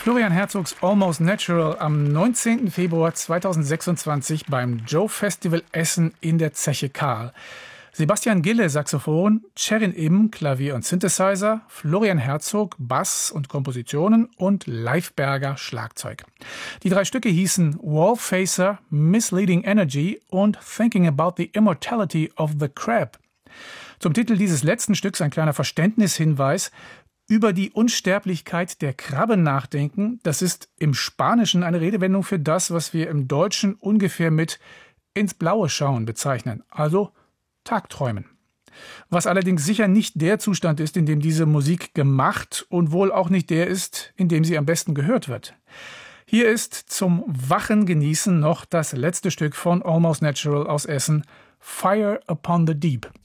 Florian Herzogs Almost Natural am 19. Februar 2026 beim Joe Festival Essen in der Zeche Karl. Sebastian Gille, Saxophon, Cherin Im, Klavier und Synthesizer, Florian Herzog, Bass und Kompositionen und Leif Berger, Schlagzeug. Die 3 Stücke hießen Wallfacer, Misleading Energy und Thinking About the Immortality of the Crab. Zum Titel dieses letzten Stücks ein kleiner Verständnishinweis: Über die Unsterblichkeit der Krabbe nachdenken, das ist im Spanischen eine Redewendung für das, was wir im Deutschen ungefähr mit ins Blaue schauen bezeichnen, also Tagträumen. Was allerdings sicher nicht der Zustand ist, in dem diese Musik gemacht und wohl auch nicht der ist, in dem sie am besten gehört wird. Hier ist zum wachen Genießen noch das letzte Stück von Almost Natural aus Essen, Fire Upon the Deep.